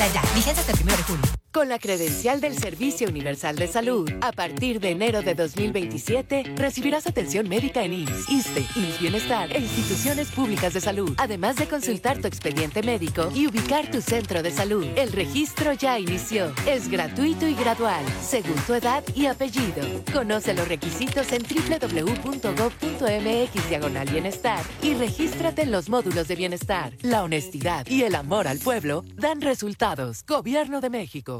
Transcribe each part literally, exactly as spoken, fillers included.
la edad. Vigencia hasta el primero de julio. Con la credencial del Servicio Universal de Salud, a partir de enero de dos mil veintisiete, recibirás atención médica en I M S S, ISSSTE, I M S S Bienestar e instituciones públicas de salud, además de consultar tu expediente médico y ubicar tu centro de salud. El registro ya inició. Es gratuito y gradual, según tu edad y apellido. Conoce los requisitos en doble u doble u doble u punto gob punto eme equis diagonal bienestar y regístrate en los módulos de bienestar. La honestidad y el amor al pueblo dan resultados. Gobierno de México.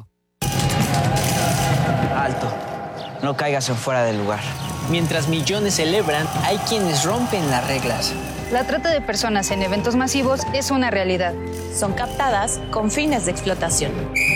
Alto, no caigas en fuera del lugar. Mientras millones celebran, hay quienes rompen las reglas. La trata de personas en eventos masivos es una realidad. Son captadas con fines de explotación.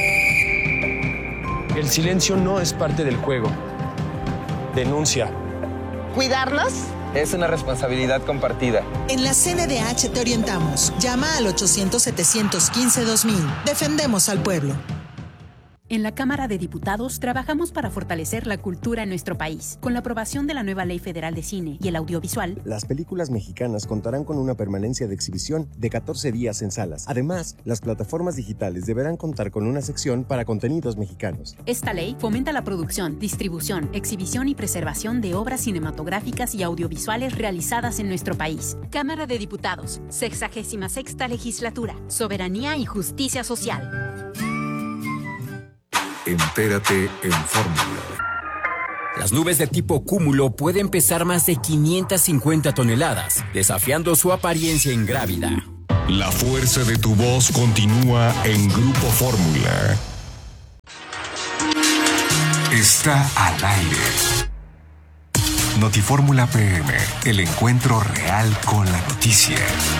El silencio no es parte del juego. Denuncia. ¿Cuidarnos? Es una responsabilidad compartida. En la C N D H te orientamos. Llama al ochocientos, setecientos quince, dos mil. Defendemos al pueblo. En la Cámara de Diputados trabajamos para fortalecer la cultura en nuestro país. Con la aprobación de la nueva Ley Federal de Cine y el Audiovisual, las películas mexicanas contarán con una permanencia de exhibición de catorce días en salas. Además, las plataformas digitales deberán contar con una sección para contenidos mexicanos. Esta ley fomenta la producción, distribución, exhibición y preservación de obras cinematográficas y audiovisuales realizadas en nuestro país. Cámara de Diputados, sexagésima sexta Legislatura, Soberanía y Justicia Social. Entérate en Fórmula. Las nubes de tipo cúmulo pueden pesar más de quinientas cincuenta toneladas, desafiando su apariencia ingrávida. La fuerza de tu voz continúa en Grupo Fórmula. Está al aire. Notifórmula P M, el encuentro real con la noticia.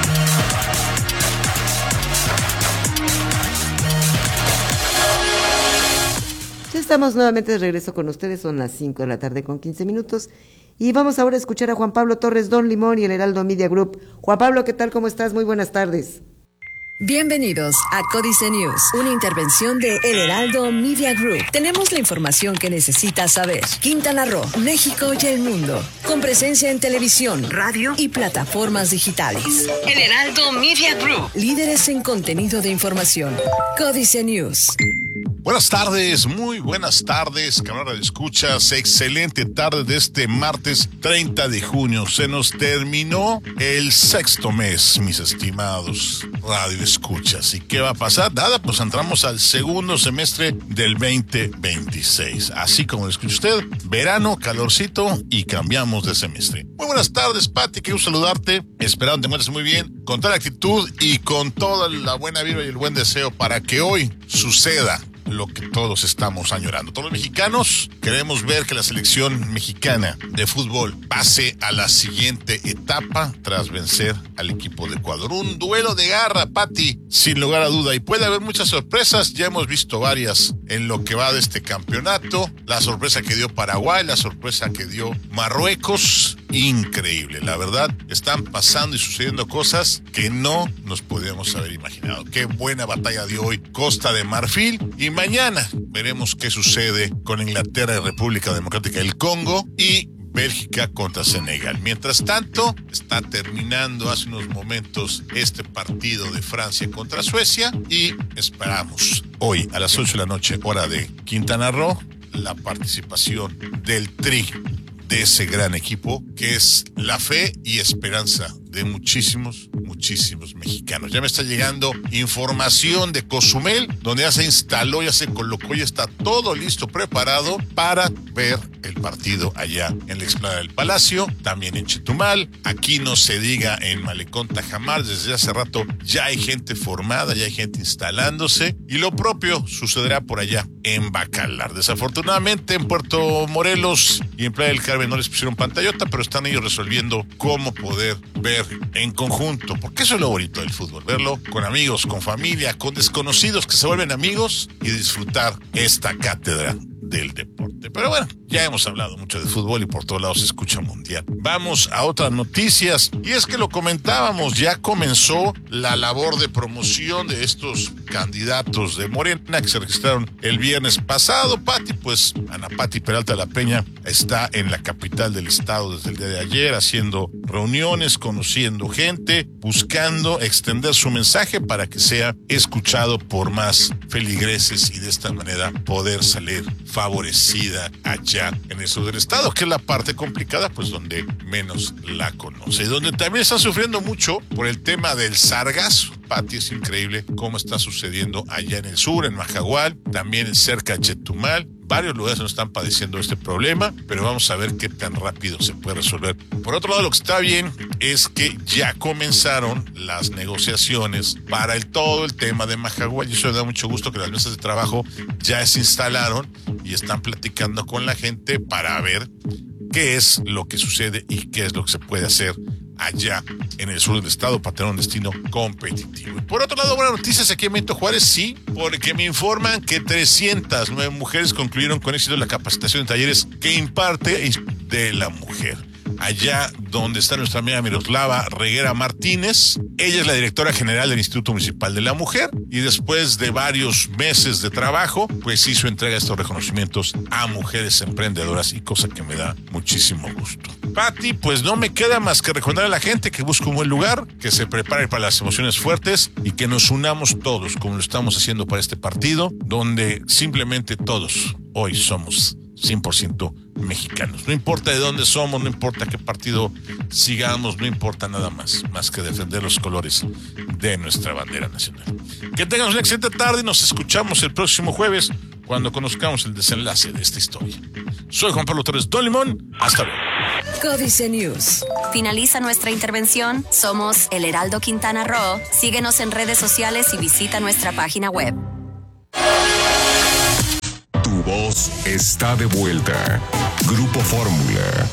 Estamos nuevamente de regreso con ustedes, son las cinco de la tarde con quince minutos y vamos ahora a escuchar a Juan Pablo Torres, Don Limón y el Heraldo Media Group. Juan Pablo, ¿qué tal? ¿Cómo estás? Muy buenas tardes. Bienvenidos a Códice News, una intervención de El Heraldo Media Group. Tenemos la información que necesitas saber. Quintana Roo, México y el mundo, con presencia en televisión, radio y plataformas digitales. El Heraldo Media Group, líderes en contenido de información. Códice News. Buenas tardes, muy buenas tardes, camarada de escuchas, excelente tarde de este martes treinta de junio. Se nos terminó el sexto mes, mis estimados radio escuchas. ¿Y qué va a pasar? Nada, pues entramos al segundo semestre del veinte veintiséis. Así como lo escucha usted, verano, calorcito y cambiamos de semestre. Muy buenas tardes, Pati, quiero saludarte, esperando te encuentres muy bien, con toda la actitud y con toda la buena vibra y el buen deseo para que hoy suceda lo que todos estamos añorando. Todos los mexicanos queremos ver que la selección mexicana de fútbol pase a la siguiente etapa tras vencer al equipo de Ecuador. Un duelo de garra, Pati, sin lugar a duda. Y puede haber muchas sorpresas. Ya hemos visto varias en lo que va de este campeonato. La sorpresa que dio Paraguay, la sorpresa que dio Marruecos. Increíble, la verdad. Están pasando y sucediendo cosas que no nos podíamos haber imaginado. Qué buena batalla dio hoy Costa de Marfil. Y mañana veremos qué sucede con Inglaterra y República Democrática del Congo y Bélgica contra Senegal. Mientras tanto, está terminando hace unos momentos este partido de Francia contra Suecia y esperamos hoy a las ocho de la noche, hora de Quintana Roo, la participación del Tri de ese gran equipo que es la fe y esperanza de muchísimos, muchísimos mexicanos. Ya me está llegando información de Cozumel, donde ya se instaló, ya se colocó, ya está todo listo, preparado para ver el partido allá en la explanada del Palacio, también en Chetumal. Aquí no se diga en Malecón Tajamar, desde hace rato ya hay gente formada, ya hay gente instalándose, y lo propio sucederá por allá en Bacalar. Desafortunadamente en Puerto Morelos y en Playa del Carmen no les pusieron pantallota, pero están ellos resolviendo cómo poder ver en conjunto, porque eso es lo bonito del fútbol, verlo con amigos, con familia, con desconocidos que se vuelven amigos y disfrutar esta cátedra del deporte. Pero bueno, ya hemos hablado mucho de fútbol y por todos lados se escucha mundial. Vamos a otras noticias, y es que lo comentábamos, ya comenzó la labor de promoción de estos candidatos de Morena que se registraron el viernes pasado. Pati, pues Ana Pati Peralta de la Peña está en la capital del estado desde el día de ayer haciendo reuniones, conociendo gente, buscando extender su mensaje para que sea escuchado por más feligreses y de esta manera poder salir favorecida allá en el sur del estado, que es la parte complicada, pues donde menos la conoce, y donde también está sufriendo mucho por el tema del sargazo. Pati, es increíble cómo está sucediendo allá en el sur, en Majagual, también cerca de Chetumal. Varios lugares no están padeciendo este problema, pero vamos a ver qué tan rápido se puede resolver. Por otro lado, lo que está bien es que ya comenzaron las negociaciones para el todo el tema de Majagual, y eso me da mucho gusto que las mesas de trabajo ya se instalaron y están platicando con la gente para ver qué es lo que sucede y qué es lo que se puede hacer allá en el sur del estado para tener un destino competitivo. Y por otro lado, buenas noticias aquí en Benito Juárez, sí, porque me informan que trescientas nueve mujeres concluyeron con éxito la capacitación en talleres que imparte de la mujer. Allá donde está nuestra amiga Miroslava Reguera Martínez. Ella es la directora general del Instituto Municipal de la Mujer, y después de varios meses de trabajo, pues hizo entrega de estos reconocimientos a mujeres emprendedoras, y cosa que me da muchísimo gusto. Pati, pues no me queda más que recomendar a la gente que busque un buen lugar, que se prepare para las emociones fuertes y que nos unamos todos, como lo estamos haciendo para este partido, donde simplemente todos hoy somos cien por ciento mexicanos. No importa de dónde somos, no importa qué partido sigamos, no importa nada más, más que defender los colores de nuestra bandera nacional. Que tengan una excelente tarde y nos escuchamos el próximo jueves cuando conozcamos el desenlace de esta historia. Soy Juan Pablo Torres Don Limón. Hasta luego. Códice News. Finaliza nuestra intervención. Somos El Heraldo Quintana Roo. Síguenos en redes sociales y visita nuestra página web. Tu voz está de vuelta. Grupo Fórmula.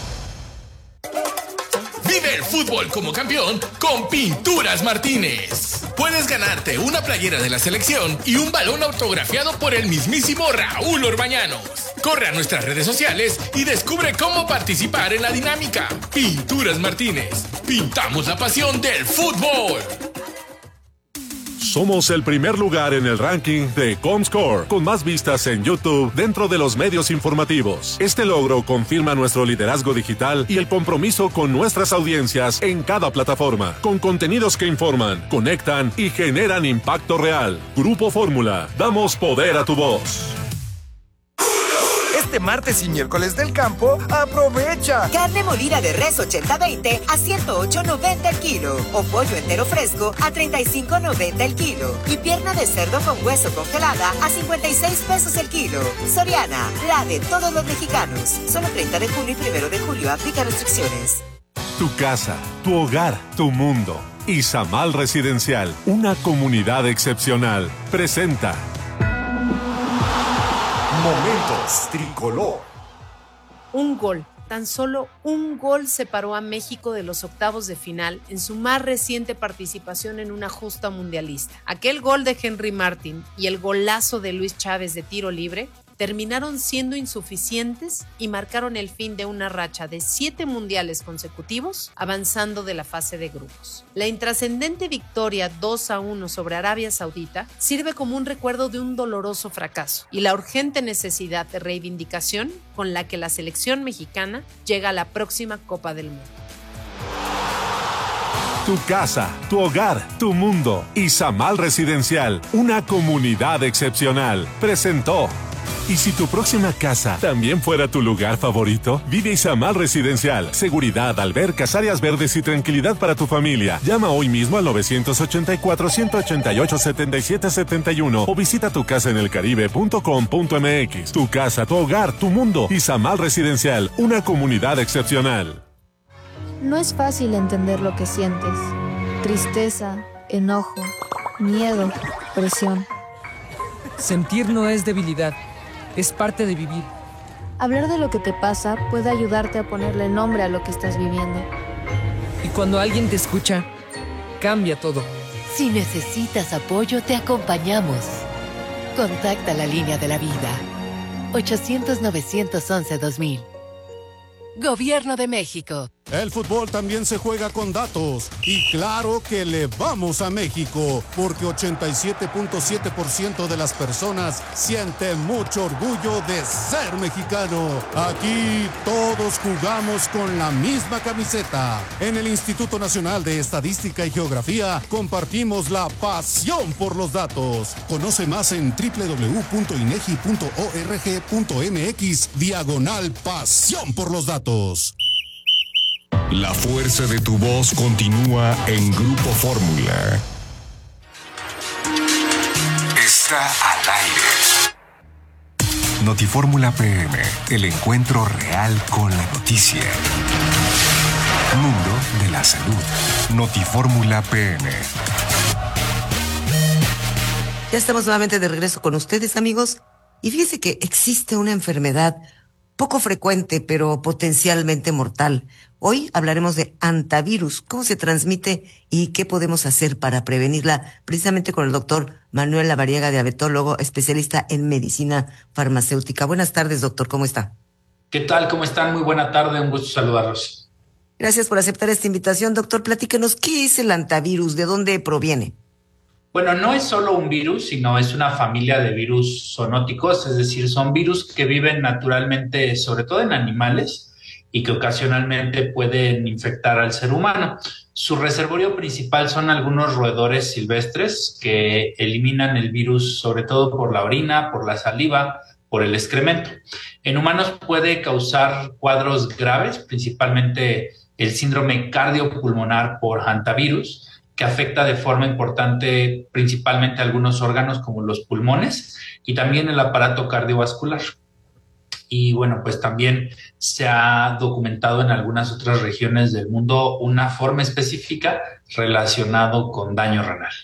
Vive el fútbol como campeón con Pinturas Martínez. Puedes ganarte una playera de la selección y un balón autografiado por el mismísimo Raúl Orbañanos. Corre a nuestras redes sociales y descubre cómo participar en la dinámica. Pinturas Martínez. Pintamos la pasión del fútbol. Somos el primer lugar en el ranking de Comscore, con más vistas en YouTube dentro de los medios informativos. Este logro confirma nuestro liderazgo digital y el compromiso con nuestras audiencias en cada plataforma, con contenidos que informan, conectan y generan impacto real. Grupo Fórmula, damos poder a tu voz. Este martes y miércoles del campo, aprovecha. Carne molida de res ochenta veinte a ciento ocho noventa el kilo. O pollo entero fresco a treinta y cinco noventa el kilo. Y pierna de cerdo con hueso congelada a cincuenta y seis pesos el kilo. Soriana, la de todos los mexicanos. Solo treinta de junio y primero de julio. Aplica restricciones. Tu casa, tu hogar, tu mundo. Izamal Residencial, una comunidad excepcional. Presenta Momentos Tricolor. Un gol, tan solo un gol separó a México de los octavos de final en su más reciente participación en una justa mundialista. Aquel gol de Henry Martin y el golazo de Luis Chávez de tiro libre terminaron siendo insuficientes y marcaron el fin de una racha de siete mundiales consecutivos, avanzando de la fase de grupos. La intrascendente victoria dos a uno sobre Arabia Saudita sirve como un recuerdo de un doloroso fracaso y la urgente necesidad de reivindicación con la que la selección mexicana llega a la próxima Copa del Mundo. Tu casa, tu hogar, tu mundo. Izamal Residencial, una comunidad excepcional. Presentó. ¿Y si tu próxima casa también fuera tu lugar favorito? Vive Izamal Residencial. Seguridad, albercas, áreas verdes y tranquilidad para tu familia. Llama hoy mismo al nueve ocho cuatro, uno ocho ocho, siete siete siete uno o visita tu casa en el caribe punto com punto m x. Tu casa, tu hogar, tu mundo. Izamal Residencial, una comunidad excepcional. No es fácil entender lo que sientes. Tristeza, enojo, miedo, presión. Sentir no es debilidad, es parte de vivir. Hablar de lo que te pasa puede ayudarte a ponerle nombre a lo que estás viviendo. Y cuando alguien te escucha, cambia todo. Si necesitas apoyo, te acompañamos. Contacta la línea de la vida. ochocientos, novecientos once, dos mil. Gobierno de México. El fútbol también se juega con datos y claro que le vamos a México porque ochenta y siete punto siete por ciento de las personas sienten mucho orgullo de ser mexicano. Aquí todos jugamos con la misma camiseta. En el Instituto Nacional de Estadística y Geografía compartimos la pasión por los datos. Conoce más en doble u doble u doble u punto inegi punto org punto mx diagonal pasión por los datos. La fuerza de tu voz continúa en Grupo Fórmula. Está al aire. Notifórmula P M, el encuentro real con la noticia. Mundo de la salud. Notifórmula P M. Ya estamos nuevamente de regreso con ustedes, amigos. Y fíjense que existe una enfermedad poco frecuente, pero potencialmente mortal. Hoy hablaremos de hantavirus, cómo se transmite y qué podemos hacer para prevenirla, precisamente con el doctor Manuel Lavariega, diabetólogo, especialista en medicina farmacéutica. Buenas tardes, doctor, ¿cómo está? ¿Qué tal? ¿Cómo están? Muy buena tarde, un gusto saludarlos. Gracias por aceptar esta invitación, doctor. Platíquenos, ¿qué es el hantavirus? ¿De dónde proviene? Bueno, no es solo un virus, sino es una familia de virus zoonóticos, es decir, son virus que viven naturalmente, sobre todo en animales, y que ocasionalmente pueden infectar al ser humano. Su reservorio principal son algunos roedores silvestres que eliminan el virus sobre todo por la orina, por la saliva, por el excremento. En humanos puede causar cuadros graves, principalmente el síndrome cardiopulmonar por hantavirus, que afecta de forma importante principalmente algunos órganos como los pulmones y también el aparato cardiovascular. Y bueno, pues también se ha documentado en algunas otras regiones del mundo una forma específica relacionado con daño renal.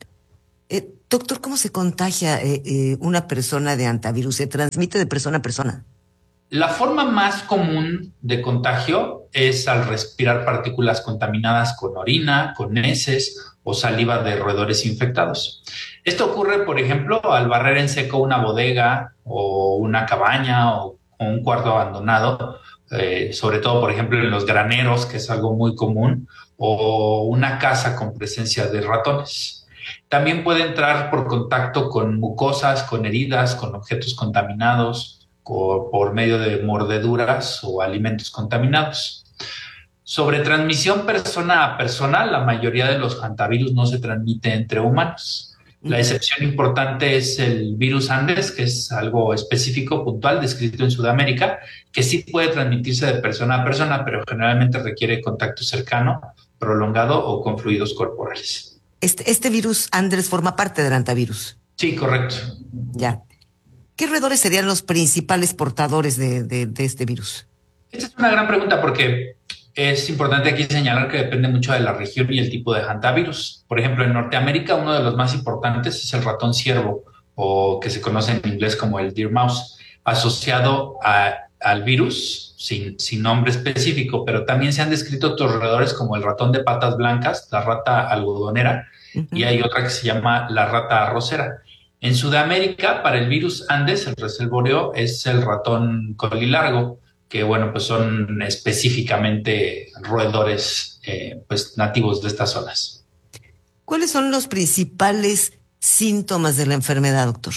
Eh, doctor, ¿cómo se contagia eh, eh, una persona de hantavirus? ¿Se transmite de persona a persona? La forma más común de contagio es al respirar partículas contaminadas con orina, con heces o saliva de roedores infectados. Esto ocurre, por ejemplo, al barrer en seco una bodega o una cabaña o, o un cuarto abandonado, eh, sobre todo, por ejemplo, en los graneros, que es algo muy común, o una casa con presencia de ratones. También puede entrar por contacto con mucosas, con heridas, con objetos contaminados, por medio de mordeduras o alimentos contaminados. Sobre transmisión persona a persona, la mayoría de los hantavirus no se transmite entre humanos. La excepción importante es el virus Andes, que es algo específico, puntual, descrito en Sudamérica, que sí puede transmitirse de persona a persona, pero generalmente requiere contacto cercano, prolongado o con fluidos corporales. Este, este virus Andes forma parte del hantavirus. Sí, correcto. Ya. ¿Qué roedores serían los principales portadores de, de, de este virus? Esta es una gran pregunta porque es importante aquí señalar que depende mucho de la región y el tipo de hantavirus. Por ejemplo, en Norteamérica uno de los más importantes es el ratón ciervo, o que se conoce en inglés como el deer mouse, asociado a, al virus sin, sin nombre específico, pero también se han descrito otros roedores como el ratón de patas blancas, la rata algodonera, uh-huh. y hay otra que se llama la rata arrocera. En Sudamérica, para el virus Andes, el reservorio es el ratón colilargo, que bueno, pues son específicamente roedores eh, pues nativos de estas zonas. ¿Cuáles son los principales síntomas de la enfermedad, doctor?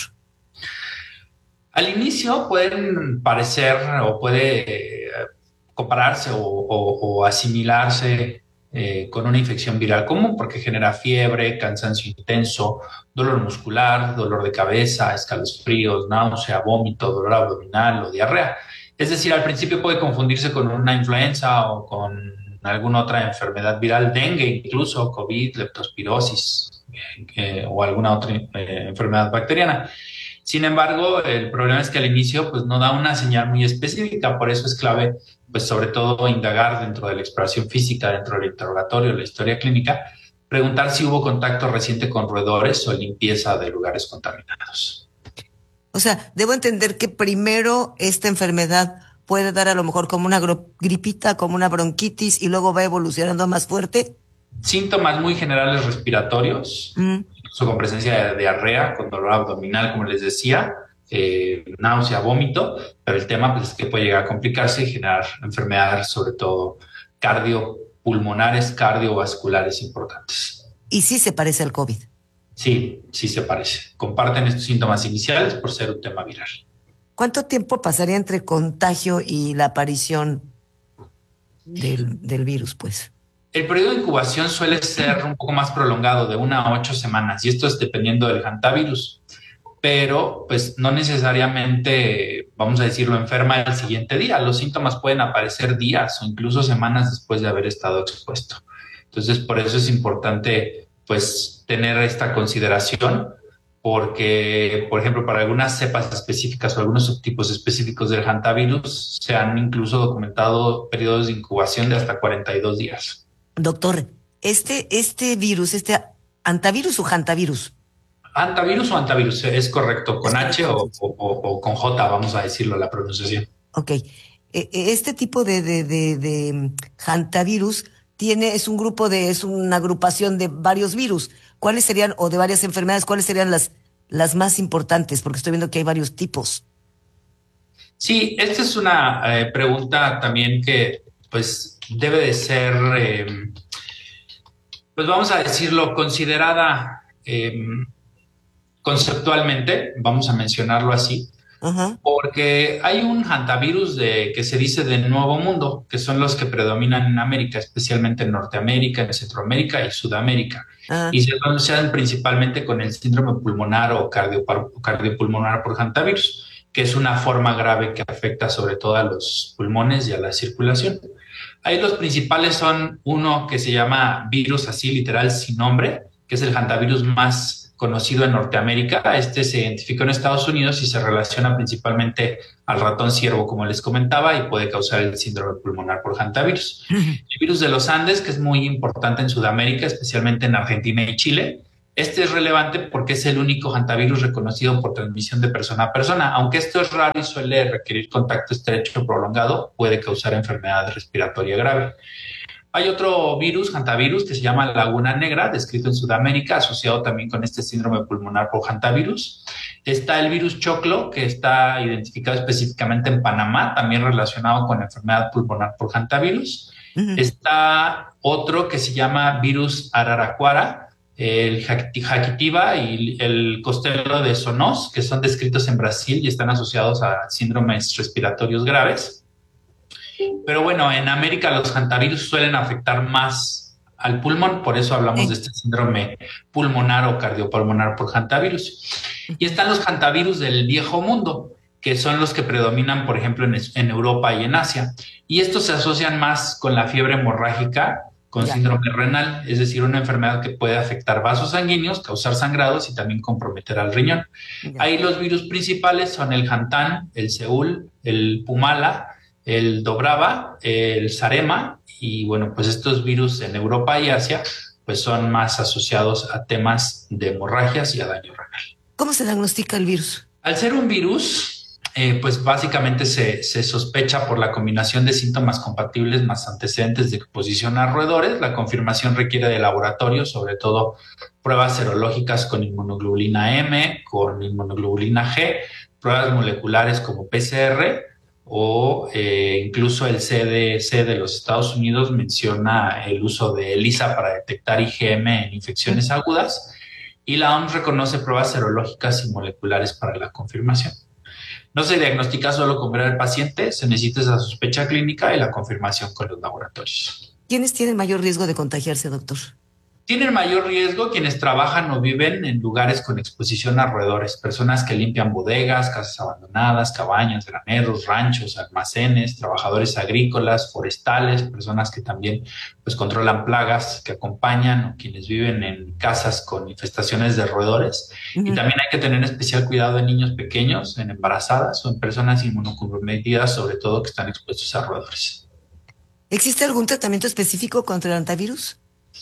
Al inicio pueden parecer o puede eh, compararse o, o, o asimilarse Eh, con una infección viral común porque genera fiebre, cansancio intenso, dolor muscular, dolor de cabeza, escalofríos, náusea, vómito, dolor abdominal o diarrea. Es decir, al principio puede confundirse con una influenza o con alguna otra enfermedad viral, dengue incluso, COVID, leptospirosis eh, o alguna otra eh, enfermedad bacteriana. Sin embargo, el problema es que al inicio pues, no da una señal muy específica, por eso es clave pues sobre todo indagar dentro de la exploración física, dentro del interrogatorio, la historia clínica, preguntar si hubo contacto reciente con roedores o limpieza de lugares contaminados. O sea, debo entender que primero esta enfermedad puede dar a lo mejor como una gripita, como una bronquitis y luego va evolucionando más fuerte. Síntomas muy generales respiratorios, mm. incluso con presencia de diarrea, con dolor abdominal, como les decía, eh, náusea, vómito, pero el tema pues, es que puede llegar a complicarse y generar enfermedades, sobre todo cardiopulmonares, cardiovasculares importantes. ¿Y sí se parece al COVID? Sí, sí se parece. Comparten estos síntomas iniciales por ser un tema viral. ¿Cuánto tiempo pasaría entre contagio y la aparición del, del virus, pues? El periodo de incubación suele ser un poco más prolongado, de una a ocho semanas, y esto es dependiendo del hantavirus. Pero, pues, no necesariamente, vamos a decirlo, enferma el siguiente día. Los síntomas pueden aparecer días o incluso semanas después de haber estado expuesto. Entonces, por eso es importante, pues, tener esta consideración, porque, por ejemplo, para algunas cepas específicas o algunos subtipos específicos del hantavirus se han incluso documentado periodos de incubación de hasta cuarenta y dos días. Doctor, este, este virus, este hantavirus o hantavirus. Hantavirus o hantavirus, es correcto, con H o, o, o con J, vamos a decirlo, la pronunciación. Ok. Este tipo de, de, de, de hantavirus tiene, es un grupo de, es una agrupación de varios virus. ¿Cuáles serían, o de varias enfermedades, cuáles serían las, las más importantes? Porque estoy viendo que hay varios tipos. Sí, esta es una eh, pregunta también que, pues, debe de ser, eh, pues vamos a decirlo, considerada eh, conceptualmente, vamos a mencionarlo así, uh-huh. porque hay un hantavirus de, que se dice del Nuevo Mundo, que son los que predominan en América, especialmente en Norteamérica, en Centroamérica y Sudamérica, uh-huh. y se asocian principalmente con el síndrome pulmonar o cardio, cardiopulmonar por hantavirus, que es una forma grave que afecta sobre todo a los pulmones y a la circulación. Ahí los principales son uno que se llama virus así literal sin nombre, que es el hantavirus más conocido en Norteamérica. Este se identificó en Estados Unidos y se relaciona principalmente al ratón ciervo, como les comentaba, y puede causar el síndrome pulmonar por hantavirus. El virus de los Andes, que es muy importante en Sudamérica, especialmente en Argentina y Chile. Este es relevante porque es el único hantavirus reconocido por transmisión de persona a persona. Aunque esto es raro y suele requerir contacto estrecho prolongado, puede causar enfermedad respiratoria grave. Hay otro virus, hantavirus, que se llama Laguna Negra, descrito en Sudamérica, asociado también con este síndrome pulmonar por hantavirus. Está el virus choclo, que está identificado específicamente en Panamá, también relacionado con la enfermedad pulmonar por hantavirus. Uh-huh. Está otro que se llama virus Araraquara, el Jaquitiba y el Costello de Sonós, que son descritos en Brasil y están asociados a síndromes respiratorios graves. Pero bueno, en América los hantavirus suelen afectar más al pulmón, por eso hablamos sí. de este síndrome pulmonar o cardiopulmonar por hantavirus. Y están los hantavirus del Viejo Mundo, que son los que predominan, por ejemplo, en, en Europa y en Asia. Y estos se asocian más con la fiebre hemorrágica, con ya. síndrome renal, es decir, una enfermedad que puede afectar vasos sanguíneos, causar sangrados y también comprometer al riñón. Ya. Ahí los virus principales son el Hantan, el Seúl, el Pumala, el Dobrava, el Sarema, y bueno, pues estos virus en Europa y Asia pues son más asociados a temas de hemorragias y a daño renal. ¿Cómo se diagnostica el virus? Al ser un virus, Eh, pues básicamente se, se sospecha por la combinación de síntomas compatibles más antecedentes de exposición a roedores. La confirmación requiere de laboratorio, sobre todo pruebas serológicas con inmunoglobulina M, con inmunoglobulina G, pruebas moleculares como P C R o eh, incluso el C D C de los Estados Unidos menciona el uso de ELISA para detectar I G M en infecciones agudas, y la O M S reconoce pruebas serológicas y moleculares para la confirmación. No se diagnostica solo con ver al paciente, se necesita esa sospecha clínica y la confirmación con los laboratorios. ¿Quiénes tienen mayor riesgo de contagiarse, doctor? Tienen mayor riesgo quienes trabajan o viven en lugares con exposición a roedores, personas que limpian bodegas, casas abandonadas, cabañas, graneros, ranchos, almacenes, trabajadores agrícolas, forestales, personas que también pues controlan plagas, que acompañan, o quienes viven en casas con infestaciones de roedores. Uh-huh. Y también hay que tener especial cuidado en niños pequeños, en embarazadas o en personas inmunocomprometidas, sobre todo que están expuestos a roedores. ¿Existe algún tratamiento específico contra el hantavirus?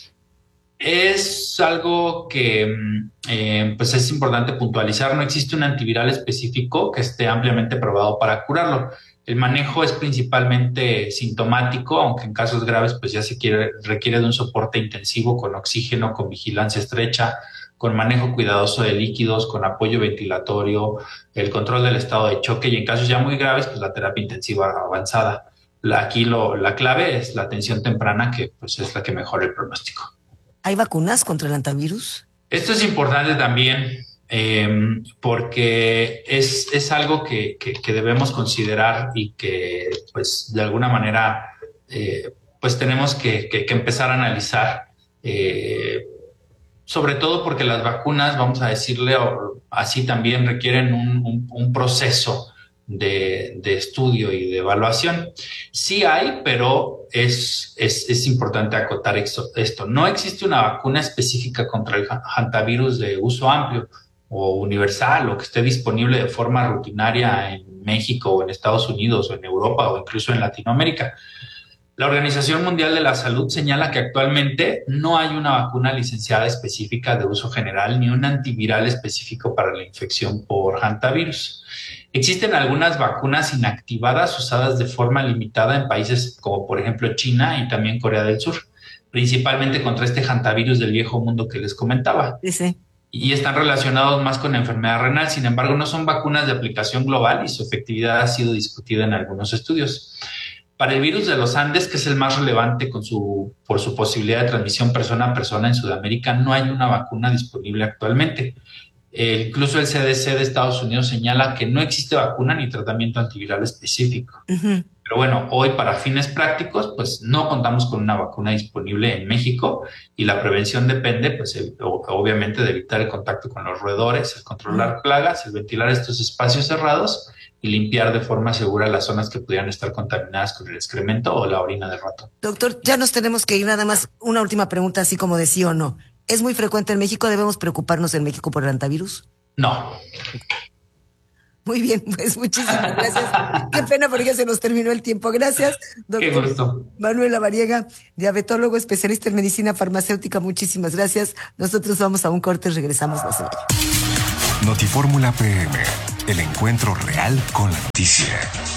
Es algo que eh, pues es importante puntualizar. No existe un antiviral específico que esté ampliamente probado para curarlo. El manejo es principalmente sintomático, aunque en casos graves pues ya se quiere, requiere de un soporte intensivo con oxígeno, con vigilancia estrecha, con manejo cuidadoso de líquidos, con apoyo ventilatorio, el control del estado de choque y en casos ya muy graves, pues la terapia intensiva avanzada. La, aquí lo, la clave es la atención temprana, que pues es la que mejora el pronóstico. ¿Hay vacunas contra el hantavirus? Esto es importante también eh, porque es, es algo que, que, que debemos considerar y que pues de alguna manera eh, pues tenemos que, que, que empezar a analizar, eh, sobre todo porque las vacunas, vamos a decirle así, también requieren un, un, un proceso De, de estudio y de evaluación. Sí hay, pero es, es, es importante acotar esto, esto. No existe una vacuna específica contra el hantavirus de uso amplio o universal o que esté disponible de forma rutinaria en México o en Estados Unidos o en Europa o incluso en Latinoamérica. La Organización Mundial de la Salud señala que actualmente no hay una vacuna licenciada específica de uso general ni un antiviral específico para la infección por hantavirus. Existen algunas vacunas inactivadas usadas de forma limitada en países como por ejemplo China y también Corea del Sur, principalmente contra este hantavirus del viejo mundo que les comentaba. Sí, sí. Y están relacionados más con la enfermedad renal. Sin embargo, no son vacunas de aplicación global y su efectividad ha sido discutida en algunos estudios. Para el virus de los Andes, que es el más relevante con su, por su posibilidad de transmisión persona a persona en Sudamérica, no hay una vacuna disponible actualmente. Eh, incluso el C D C de Estados Unidos señala que no existe vacuna ni tratamiento antiviral específico. Uh-huh. Pero bueno, hoy para fines prácticos, pues no contamos con una vacuna disponible en México y la prevención depende, pues obviamente, de evitar el contacto con los roedores, el controlar uh-huh. plagas, el ventilar estos espacios cerrados y limpiar de forma segura las zonas que pudieran estar contaminadas con el excremento o la orina del ratón. Doctor, ya nos tenemos que ir, nada más una última pregunta así como de sí o no. ¿Es muy frecuente en México? ¿Debemos preocuparnos en México por el hantavirus? No. Muy bien, pues muchísimas gracias. Qué pena porque ya se nos terminó el tiempo. Gracias, doctor. Qué gusto. Manuel Lavariega, diabetólogo, especialista en medicina farmacéutica. Muchísimas gracias. Nosotros vamos a un corte y regresamos. No se vayan. Notifórmula P M, el encuentro real con la noticia.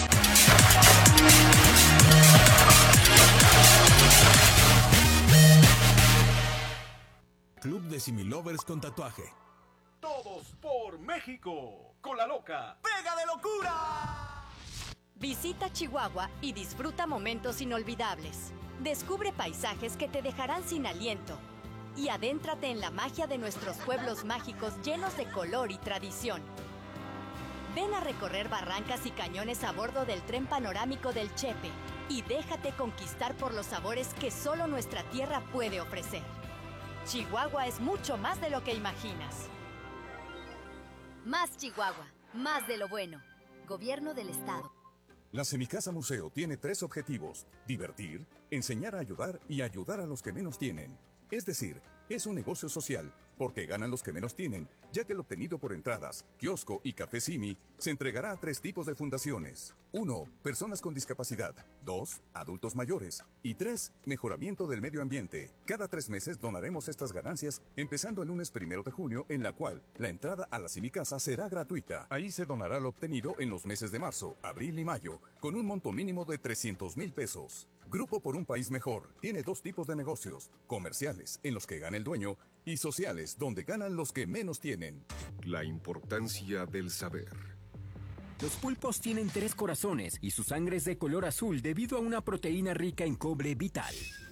Club de Similovers con tatuaje. Todos por México. Con la loca. ¡Pega de locura! Visita Chihuahua y disfruta momentos inolvidables. Descubre paisajes que te dejarán sin aliento. Y adéntrate en la magia de nuestros pueblos mágicos llenos de color y tradición. Ven a recorrer barrancas y cañones a bordo del tren panorámico del Chepe y déjate conquistar por los sabores que solo nuestra tierra puede ofrecer. Chihuahua es mucho más de lo que imaginas. Más Chihuahua, más de lo bueno. Gobierno del Estado. La Semicasa Museo tiene tres objetivos: divertir, enseñar a ayudar y ayudar a los que menos tienen. Es decir, es un negocio social, porque ganan los que menos tienen, ya que el obtenido por entradas, kiosco y café Simi se entregará a tres tipos de fundaciones. Uno, personas con discapacidad. Dos, adultos mayores. Y tres, mejoramiento del medio ambiente. Cada tres meses donaremos estas ganancias, empezando el lunes primero de junio, en la cual la entrada a la Semicasa será gratuita. Ahí se donará lo obtenido en los meses de marzo, abril y mayo, con un monto mínimo de trescientos mil pesos. Grupo por un País Mejor tiene dos tipos de negocios: comerciales, en los que gana el dueño, y sociales, donde ganan los que menos tienen. La importancia del saber. Los pulpos tienen tres corazones y su sangre es de color azul debido a una proteína rica en cobre vital.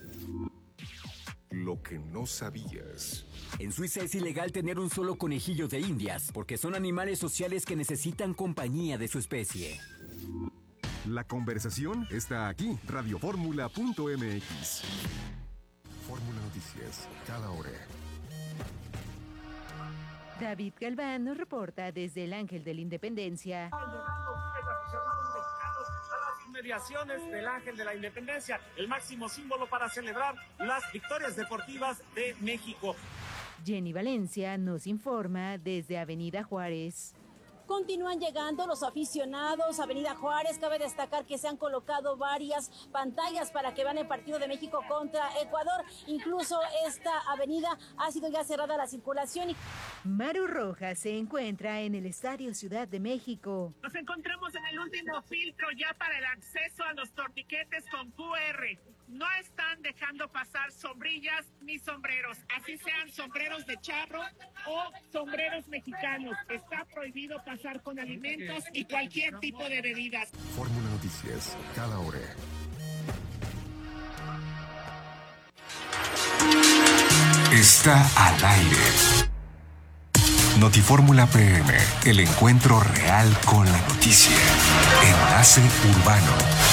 Lo que no sabías. En Suiza es ilegal tener un solo conejillo de indias, porque son animales sociales que necesitan compañía de su especie. La conversación está aquí, radioformula punto m x. Fórmula Noticias, cada hora. David Galván nos reporta desde el Ángel de la Independencia. Inmediaciones del Ángel de la Independencia, el máximo símbolo para celebrar las victorias deportivas de México. Jenny Valencia nos informa desde Avenida Juárez. Continúan llegando los aficionados a Avenida Juárez. Cabe destacar que se han colocado varias pantallas para que vean el partido de México contra Ecuador. Incluso esta avenida ha sido ya cerrada la circulación. Maru Rojas se encuentra en el Estadio Ciudad de México. Nos encontramos en el último filtro ya para el acceso a los torniquetes con Q R. no están dejando pasar sombrillas ni sombreros, así sean sombreros de charro o sombreros mexicanos. Está prohibido pasar con alimentos y cualquier tipo de bebidas. Fórmula Noticias, cada hora. Está al aire. Notifórmula P M, el encuentro real con la noticia. Enlace Urbano.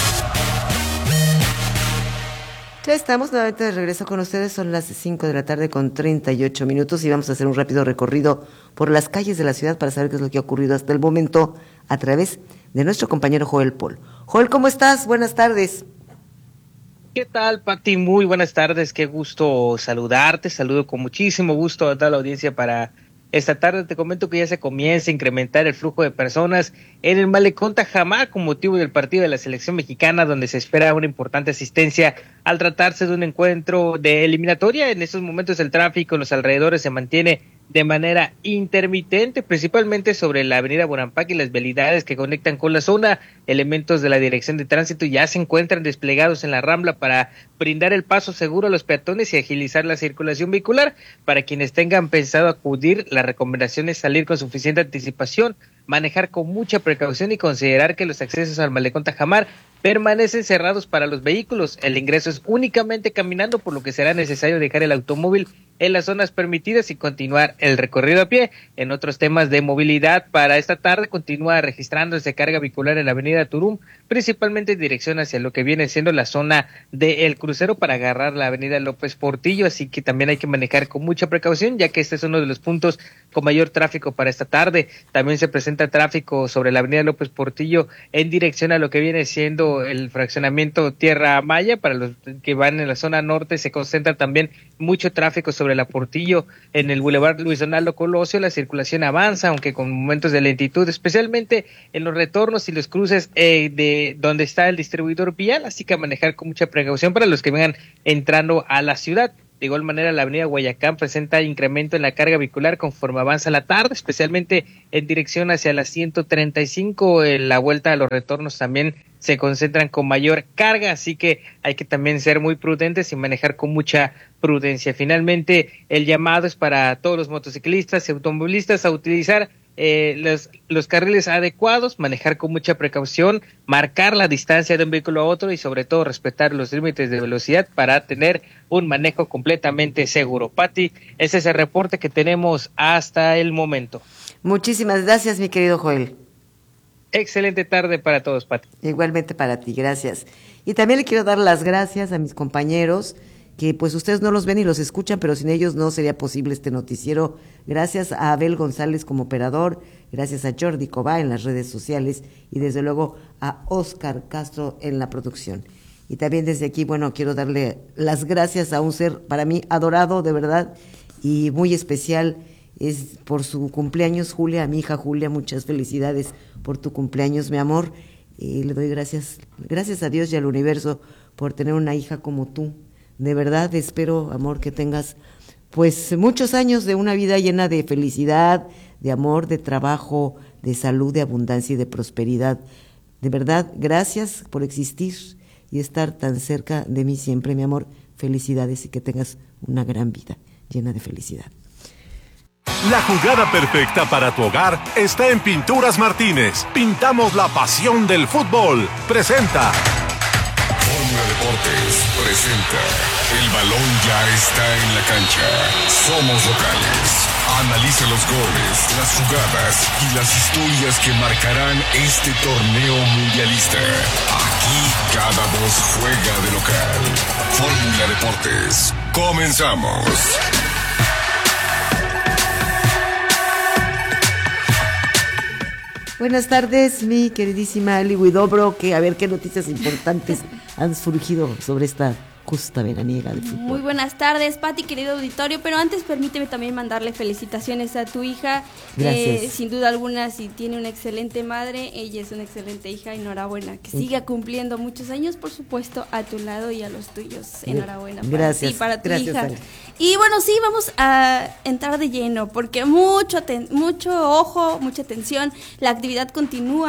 Ya estamos nuevamente de regreso con ustedes, son las cinco de la tarde con treinta y ocho minutos y vamos a hacer un rápido recorrido por las calles de la ciudad para saber qué es lo que ha ocurrido hasta el momento a través de nuestro compañero Joel Pol. Joel, ¿cómo estás? Buenas tardes. ¿Qué tal, Pati? Muy buenas tardes, qué gusto saludarte, saludo con muchísimo gusto a toda la audiencia para esta tarde. Te comento que ya se comienza a incrementar el flujo de personas en el Malecón Tajamar con motivo del partido de la selección mexicana, donde se espera una importante asistencia al tratarse de un encuentro de eliminatoria. En estos momentos el tráfico en los alrededores se mantiene de manera intermitente, principalmente sobre la avenida Bonampak y las vialidades que conectan con la zona. Elementos de la Dirección de Tránsito ya se encuentran desplegados en la Rambla para brindar el paso seguro a los peatones y agilizar la circulación vehicular. Para quienes tengan pensado acudir, la recomendación es salir con suficiente anticipación, manejar con mucha precaución y considerar que los accesos al Malecón Tajamar permanecen cerrados para los vehículos. El ingreso es únicamente caminando, por lo que será necesario dejar el automóvil en las zonas permitidas y continuar el recorrido a pie. En otros temas de movilidad, para esta tarde continúa registrándose carga vehicular en la avenida Turum, principalmente en dirección hacia lo que viene siendo la zona del crucero para agarrar la avenida López Portillo, así que también hay que manejar con mucha precaución, ya que este es uno de los puntos con mayor tráfico para esta tarde. También se presenta tráfico sobre la avenida López Portillo en dirección a lo que viene siendo el fraccionamiento Tierra Maya. Para los que van en la zona norte se concentra también mucho tráfico sobre la Portillo. En el Boulevard Luis Donaldo Colosio la circulación avanza, aunque con momentos de lentitud, especialmente en los retornos y los cruces eh, de donde está el distribuidor vial, así que a manejar con mucha precaución para los que vengan entrando a la ciudad. De igual manera, la avenida Guayacán presenta incremento en la carga vehicular conforme avanza la tarde, especialmente en dirección hacia la ciento treinta y cinco. En la vuelta a los retornos también se concentran con mayor carga, así que hay que también ser muy prudentes y manejar con mucha prudencia. Finalmente, el llamado es para todos los motociclistas y automovilistas a utilizar Eh, los, los carriles adecuados, manejar con mucha precaución, marcar la distancia de un vehículo a otro y sobre todo respetar los límites de velocidad para tener un manejo completamente seguro. Pati, ese es el reporte que tenemos hasta el momento. Muchísimas gracias, mi querido Joel. Excelente tarde para todos, Pati. Igualmente para ti, gracias. Y también le quiero dar las gracias a mis compañeros, que pues ustedes no los ven y los escuchan, pero sin ellos no sería posible este noticiero. Gracias a Abel González como operador, gracias a Jordi Cobá en las redes sociales y desde luego a Óscar Castro en la producción. Y también desde aquí, bueno, quiero darle las gracias a un ser para mí adorado, de verdad, y muy especial, es por su cumpleaños, Julia, a mi hija Julia, muchas felicidades por tu cumpleaños, mi amor. Y le doy gracias, gracias a Dios y al universo por tener una hija como tú. De verdad espero, amor, que tengas pues muchos años de una vida llena de felicidad, de amor, de trabajo, de salud, de abundancia y de prosperidad. De verdad, gracias por existir y estar tan cerca de mí siempre, mi amor. Felicidades y que tengas una gran vida llena de felicidad. La jugada perfecta para tu hogar está en Pinturas Martínez. Pintamos la pasión del fútbol. Presenta. Fórmula Deportes presenta. El balón ya está en la cancha. Somos locales. Analiza los goles, las jugadas y las historias que marcarán este torneo mundialista. Aquí cada voz juega de local. Fórmula Deportes. Comenzamos. Buenas tardes, mi queridísima Ali Huidobro, que a ver qué noticias importantes han surgido sobre esta justa veraniega de fútbol. Muy buenas tardes, Pati, querido auditorio, pero antes permíteme también mandarle felicitaciones a tu hija. Gracias. Eh, sin duda alguna, si tiene una excelente madre, ella es una excelente hija, enhorabuena, que siga cumpliendo muchos años, por supuesto, a tu lado y a los tuyos. Enhorabuena para Gracias. ti, para tu Gracias, hija. Ale. Y bueno, sí, vamos a entrar de lleno, porque mucho, aten- mucho ojo, mucha atención, la actividad continúa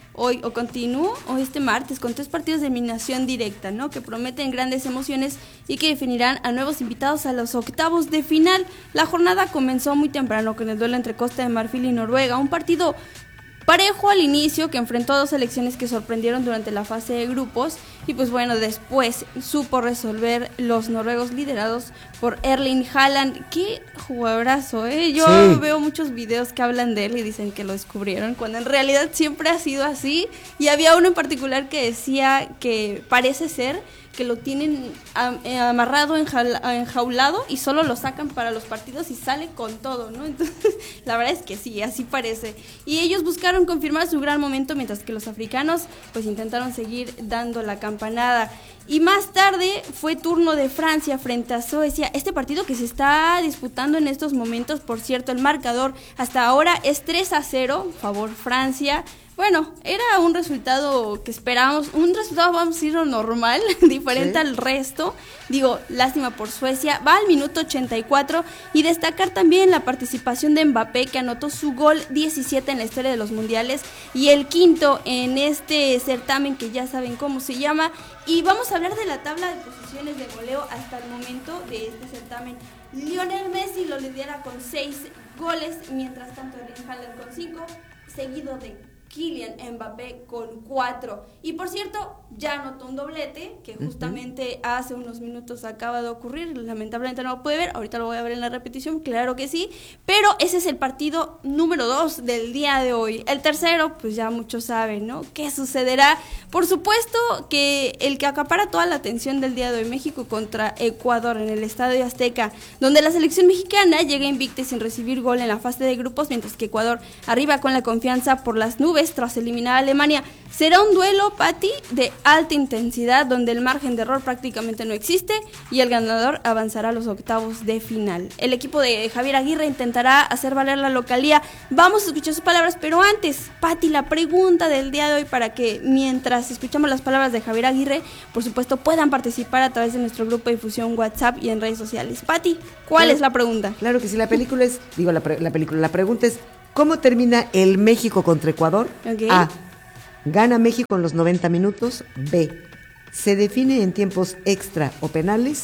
hoy o continúa o este martes con tres partidos de eliminación directa, ¿no? Que prometen grandes emociones y que definirán a nuevos invitados a los octavos de final. La jornada comenzó muy temprano con el duelo entre Costa de Marfil y Noruega, un partido parejo al inicio que enfrentó a dos selecciones que sorprendieron durante la fase de grupos y pues bueno, después supo resolver los noruegos liderados por Erling Haaland. Qué jugadorazo, ¿eh? Yo sí. veo muchos videos que hablan de él y dicen que lo descubrieron, cuando en realidad siempre ha sido así, y había uno en particular que decía que parece ser que lo tienen amarrado, enjaulado y solo lo sacan para los partidos y sale con todo, ¿no? Entonces, la verdad es que sí, así parece. Y ellos buscaron confirmar su gran momento, mientras que los africanos pues intentaron seguir dando la campanada. Y más tarde fue turno de Francia frente a Suecia, este partido que se está disputando en estos momentos. Por cierto, el marcador hasta ahora es tres a cero, favor Francia. Bueno, era un resultado que esperábamos, un resultado, vamos a decirlo, normal, diferente sí. al resto. Digo, lástima por Suecia. Va al minuto ochenta y cuatro y destacar también la participación de Mbappé, que anotó su gol diecisiete en la historia de los mundiales y el quinto en este certamen que ya saben cómo se llama. Y vamos a hablar de la tabla de posiciones de goleo hasta el momento de este certamen. Lionel Messi lo lidera con seis goles, mientras tanto Erling Haaland con cinco, seguido de Kylian Mbappé con cuatro. Y por cierto, ya anotó un doblete que justamente uh-huh. hace unos minutos acaba de ocurrir. Lamentablemente no lo puede ver, ahorita lo voy a ver en la repetición, claro que sí. Pero ese es el partido número dos del día de hoy. El tercero, pues ya muchos saben, ¿no? ¿Qué sucederá? Por supuesto que el que acapara toda la atención del día de hoy, México contra Ecuador en el Estadio Azteca, donde la selección mexicana llega invicta y sin recibir gol en la fase de grupos, mientras que Ecuador arriba con la confianza por las nubes tras eliminar a Alemania. Será un duelo, Pati, de alta intensidad, donde el margen de error prácticamente no existe y el ganador avanzará a los octavos de final. El equipo de Javier Aguirre intentará hacer valer la localía. Vamos a escuchar sus palabras, pero antes, Pati, la pregunta del día de hoy, para que mientras escuchamos las palabras de Javier Aguirre, por supuesto, puedan participar a través de nuestro grupo de difusión WhatsApp y en redes sociales. Pati, ¿cuál claro, es la pregunta? Claro que sí, la película es, digo, la, pre- la película, la pregunta es, ¿cómo termina el México contra Ecuador? Okay. A. Gana México en los noventa minutos. B. Se define en tiempos extra o penales.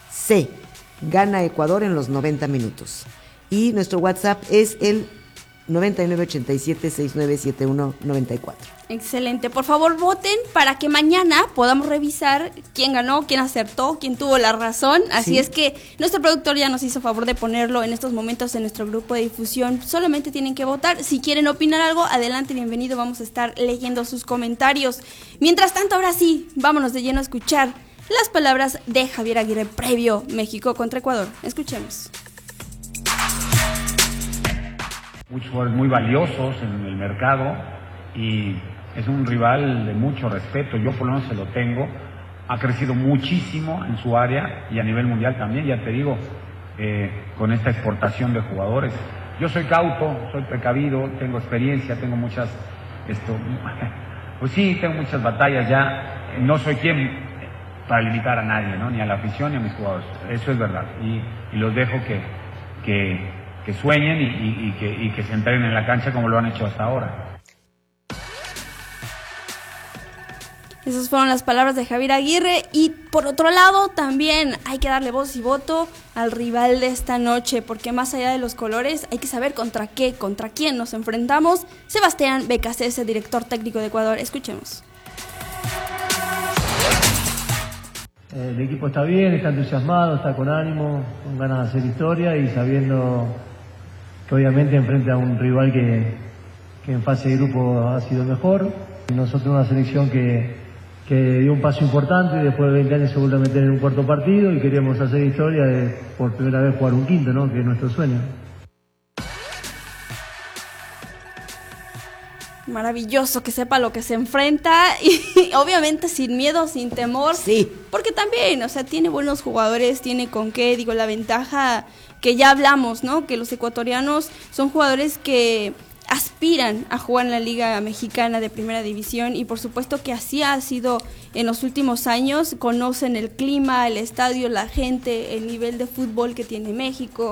C. Gana Ecuador en los noventa minutos. Y nuestro WhatsApp es el noventa y nueve ochenta y siete sesenta y nueve setenta y uno noventa y cuatro. Excelente, por favor voten para que mañana podamos revisar quién ganó, quién acertó, quién tuvo la razón. Así sí. es que nuestro productor ya nos hizo favor de ponerlo en estos momentos en nuestro grupo de difusión. Solamente tienen que votar. Si quieren opinar algo, adelante, bienvenido, vamos a estar leyendo sus comentarios. Mientras tanto, ahora sí, vámonos de lleno a escuchar las palabras de Javier Aguirre previo México contra Ecuador. Escuchemos. Muchos jugadores muy valiosos en el mercado y es un rival de mucho respeto, yo por lo menos se lo tengo. Ha crecido muchísimo en su área y a nivel mundial también, ya te digo, eh, con esta exportación de jugadores. Yo soy cauto, soy precavido, tengo experiencia, tengo muchas, esto, pues sí, tengo muchas batallas ya. No soy quien para limitar a nadie, ¿no? Ni a la afición ni a mis jugadores, eso es verdad. Y, y los dejo que, que, que sueñen y, y, y, que, y que se entreguen en la cancha como lo han hecho hasta ahora. Esas fueron las palabras de Javier Aguirre. Y por otro lado, también hay que darle voz y voto al rival de esta noche, porque más allá de los colores, hay que saber contra qué, contra quién nos enfrentamos. Sebastián Becasese, director técnico de Ecuador. Escuchemos. El equipo está bien, está entusiasmado, está con ánimo, con ganas de hacer historia y sabiendo que obviamente enfrenta a un rival que, que en fase de grupo ha sido mejor. Nosotros una selección que... que dio un paso importante y después de veinte años se vuelve a meter en un cuarto partido y queríamos hacer historia de por primera vez jugar un quinto, ¿no? Que es nuestro sueño. Maravilloso que sepa lo que se enfrenta y obviamente sin miedo, sin temor. Sí. Porque también, o sea, tiene buenos jugadores, tiene con qué, digo, la ventaja que ya hablamos, ¿no? Que los ecuatorianos son jugadores que aspiran a jugar en la Liga Mexicana de Primera División y por supuesto que así ha sido en los últimos años. Conocen el clima, el estadio, la gente, el nivel de fútbol que tiene México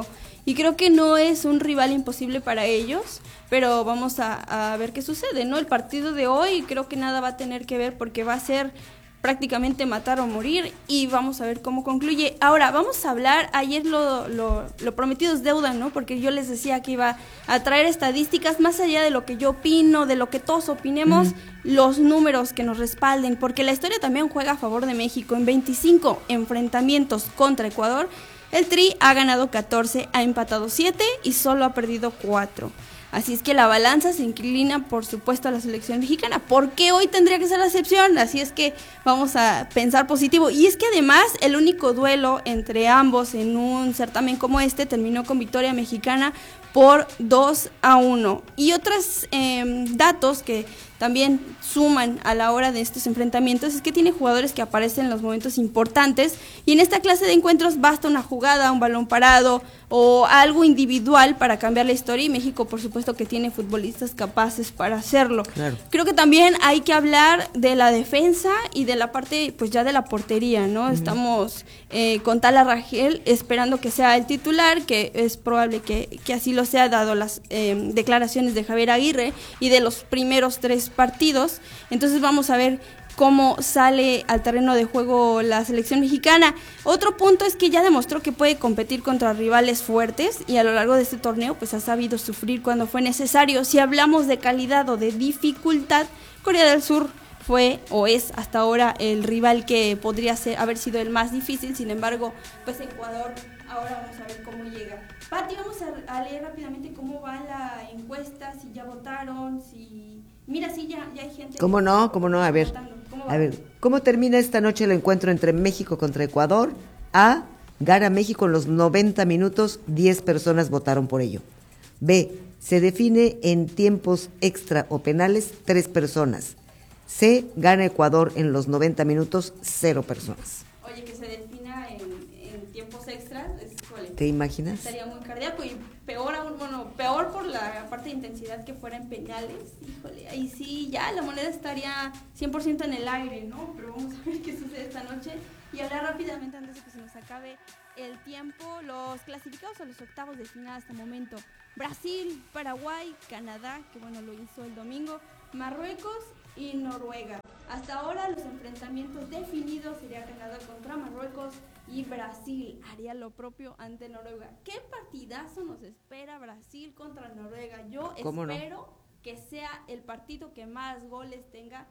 y creo que no es un rival imposible para ellos, pero vamos a, a ver qué sucede, ¿no? El partido de hoy creo que nada va a tener que ver porque va a ser prácticamente matar o morir y vamos a ver cómo concluye. Ahora, vamos a hablar, ayer lo, lo, lo prometido es deuda, ¿no? Porque yo les decía que iba a traer estadísticas más allá de lo que yo opino, de lo que todos opinemos, uh-huh. los números que nos respalden, porque la historia también juega a favor de México. En veinticinco enfrentamientos contra Ecuador, el Tri ha ganado catorce, ha empatado siete y solo ha perdido cuatro. Así es que la balanza se inclina, por supuesto, a la selección mexicana. ¿Por qué hoy tendría que ser la excepción? Así es que vamos a pensar positivo. Y es que además el único duelo entre ambos en un certamen como este terminó con victoria mexicana por dos a uno. Y otros eh, datos que también suman a la hora de estos enfrentamientos es que tiene jugadores que aparecen en los momentos importantes y en esta clase de encuentros basta una jugada, un balón parado o algo individual para cambiar la historia y México por supuesto que tiene futbolistas capaces para hacerlo. Claro. Creo que también hay que hablar de la defensa y de la parte pues ya de la portería, ¿no? Uh-huh. Estamos eh, con Tala Rangel esperando que sea el titular, que es probable que, que así lo sea dado las eh, declaraciones de Javier Aguirre y de los primeros tres partidos. Entonces vamos a ver cómo sale al terreno de juego la selección mexicana. Otro punto es que ya demostró que puede competir contra rivales fuertes y a lo largo de este torneo pues ha sabido sufrir cuando fue necesario. Si hablamos de calidad o de dificultad, Corea del Sur fue o es hasta ahora el rival que podría ser, haber sido el más difícil. Sin embargo, pues Ecuador, ahora vamos a ver cómo llega. Pati, vamos a, a leer rápidamente cómo va la encuesta, si ya votaron, si... Mira, sí, ya, ya hay gente... ¿Cómo no? ¿Cómo no? A ver, a ver, ¿cómo termina esta noche el encuentro entre México contra Ecuador? A, gana México en los noventa minutos, diez personas votaron por ello. B, se define en tiempos extra o penales, tres personas. C, gana Ecuador en los noventa minutos, cero personas. Oye, que se defina en, en tiempos extras, híjole, ¿te imaginas? Estaría muy cardíaco y peor aún, bueno, peor por la parte de intensidad que fuera en penales, híjole, ahí sí, ya la moneda estaría cien por ciento en el aire, ¿no? Pero vamos a ver qué sucede esta noche y hablar rápidamente antes de que se nos acabe el tiempo, los clasificados a los octavos de final hasta el momento: Brasil, Paraguay, Canadá, que bueno, lo hizo el domingo, Marruecos y Noruega. Hasta ahora los enfrentamientos definidos sería Canadá contra Marruecos y Brasil haría lo propio ante Noruega. ¿Qué partidazo nos espera Brasil contra Noruega? Yo espero no? que sea el partido que más goles tenga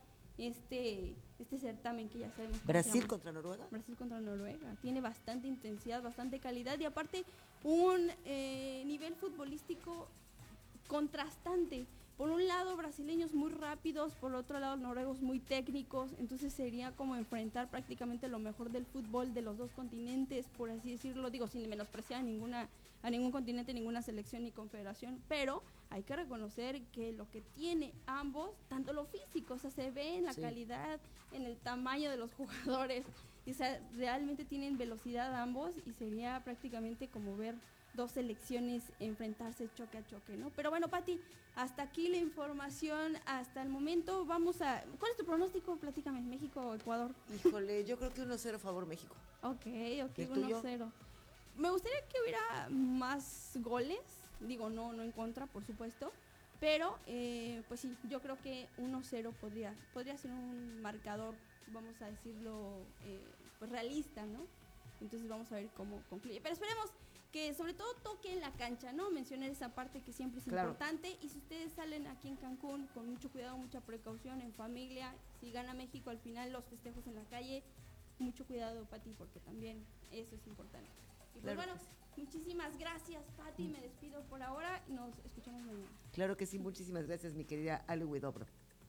este este certamen que ya sabemos. ¿Brasil contra Noruega? Brasil contra Noruega. Tiene bastante intensidad, bastante calidad y aparte un eh, nivel futbolístico contrastante. Por un lado brasileños muy rápidos, por otro lado noruegos muy técnicos, entonces sería como enfrentar prácticamente lo mejor del fútbol de los dos continentes, por así decirlo, digo sin menospreciar a ninguna a ningún continente, ninguna selección ni confederación, pero hay que reconocer que lo que tiene ambos, tanto lo físico, o sea, se ve en la sí. calidad, en el tamaño de los jugadores, o sea, realmente tienen velocidad ambos y sería prácticamente como ver dos selecciones enfrentarse choque a choque, ¿no? Pero bueno, Pati, hasta aquí la información hasta el momento. Vamos a... ¿Cuál es tu pronóstico? Platícame, México o Ecuador. Híjole, yo creo que uno cero favor México. Ok, ok, uno cero. Me gustaría que hubiera más goles, digo, no, no en contra, por supuesto, pero eh, pues sí, yo creo que uno cero podría, podría ser un marcador, vamos a decirlo, eh, pues realista, ¿no? Entonces vamos a ver cómo concluye. Pero esperemos que sobre todo toque en la cancha, ¿no? Mencionar esa parte que siempre es claro. importante. Y si ustedes salen aquí en Cancún con mucho cuidado, mucha precaución, en familia, si gana México al final los festejos en la calle, mucho cuidado, Pati, porque también eso es importante. Y pues claro bueno, sí. muchísimas gracias, Pati, me despido por ahora y nos escuchamos mañana. Claro que sí, muchísimas gracias, mi querida Ale Huidobro.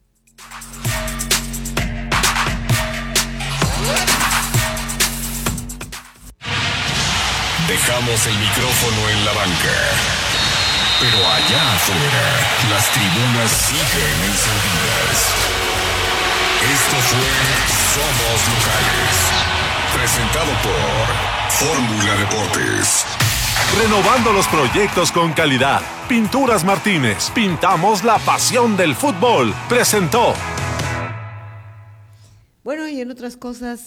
Dejamos el micrófono en la banca, pero allá afuera las tribunas siguen encendidas. Esto fue Somos Locales, presentado por Fórmula Deportes. Renovando los proyectos con calidad. Pinturas Martínez, pintamos la pasión del fútbol. Presentó. Bueno, y en otras cosas,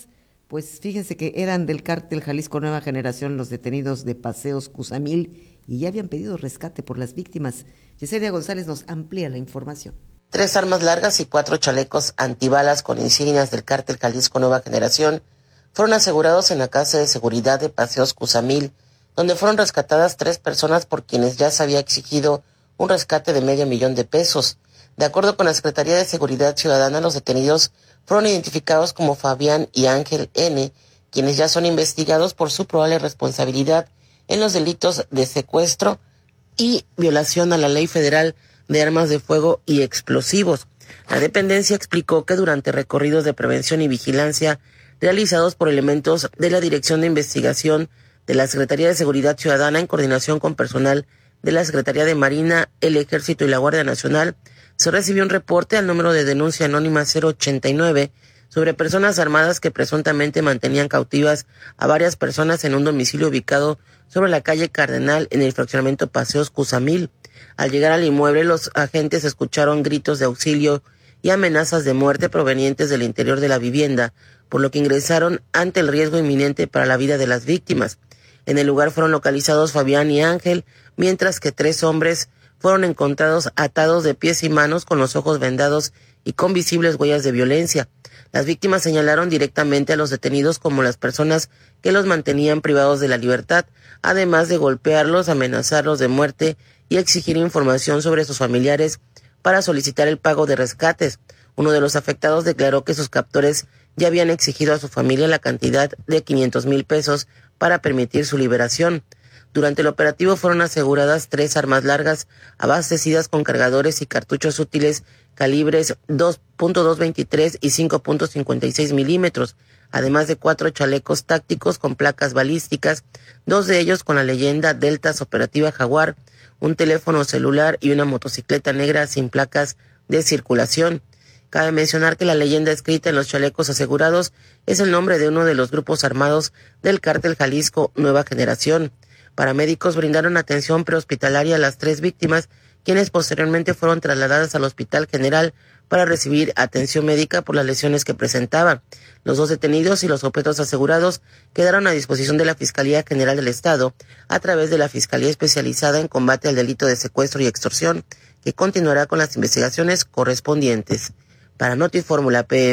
Pues fíjense que eran del cártel Jalisco Nueva Generación los detenidos de Paseos Cuzamil y ya habían pedido rescate por las víctimas. Yesenia González nos amplía la información. Tres armas largas y cuatro chalecos antibalas con insignias del cártel Jalisco Nueva Generación fueron asegurados en la casa de seguridad de Paseos Cuzamil, donde fueron rescatadas tres personas por quienes ya se había exigido un rescate de medio millón de pesos. De acuerdo con la Secretaría de Seguridad Ciudadana, los detenidos fueron identificados como Fabián y Ángel N., quienes ya son investigados por su probable responsabilidad en los delitos de secuestro y violación a la Ley Federal de Armas de Fuego y Explosivos. La dependencia explicó que durante recorridos de prevención y vigilancia realizados por elementos de la Dirección de Investigación de la Secretaría de Seguridad Ciudadana en coordinación con personal de la Secretaría de Marina, el Ejército y la Guardia Nacional, se recibió un reporte al número de denuncia anónima cero ochenta y nueve sobre personas armadas que presuntamente mantenían cautivas a varias personas en un domicilio ubicado sobre la calle Cardenal en el fraccionamiento Paseos Cuzamil. Al llegar al inmueble, los agentes escucharon gritos de auxilio y amenazas de muerte provenientes del interior de la vivienda, por lo que ingresaron ante el riesgo inminente para la vida de las víctimas. En el lugar fueron localizados Fabián y Ángel, mientras que tres hombres fueron encontrados atados de pies y manos con los ojos vendados y con visibles huellas de violencia. Las víctimas señalaron directamente a los detenidos como las personas que los mantenían privados de la libertad, además de golpearlos, amenazarlos de muerte y exigir información sobre sus familiares para solicitar el pago de rescates. Uno de los afectados declaró que sus captores ya habían exigido a su familia la cantidad de quinientos mil pesos para permitir su liberación. Durante el operativo fueron aseguradas tres armas largas abastecidas con cargadores y cartuchos útiles calibres dos punto doscientos veintitrés y cinco punto cincuenta y seis milímetros, además de cuatro chalecos tácticos con placas balísticas, dos de ellos con la leyenda Deltas Operativa Jaguar, un teléfono celular y una motocicleta negra sin placas de circulación. Cabe mencionar que la leyenda escrita en los chalecos asegurados es el nombre de uno de los grupos armados del cártel Jalisco Nueva Generación. Paramédicos brindaron atención prehospitalaria a las tres víctimas, quienes posteriormente fueron trasladadas al Hospital General para recibir atención médica por las lesiones que presentaban. Los dos detenidos y los objetos asegurados quedaron a disposición de la Fiscalía General del Estado a través de la Fiscalía Especializada en Combate al Delito de Secuestro y Extorsión, que continuará con las investigaciones correspondientes. Para Notifórmula P M